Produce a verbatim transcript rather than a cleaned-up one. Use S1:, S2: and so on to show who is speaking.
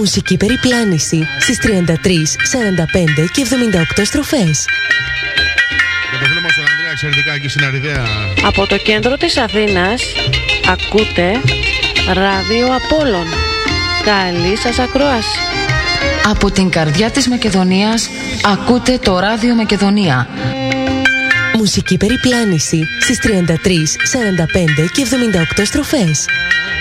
S1: Μουσική περιπλάνηση στις τριάντα τρία, σαράντα πέντε και εβδομήντα οκτώ στροφές.
S2: Για το φίλο μας τον Ανδρέα, εξαιρετικά εκεί στην Αριδαία.
S3: Από το κέντρο της Αθήνας ακούτε Ράδιο Απόλλων. Καλή σας ακρόαση.
S4: Από την καρδιά της Μακεδονίας ακούτε το Ράδιο Μακεδονία.
S1: Μουσική περιπλάνηση στις τριάντα τρία, σαράντα πέντε και εβδομήντα οκτώ στροφές.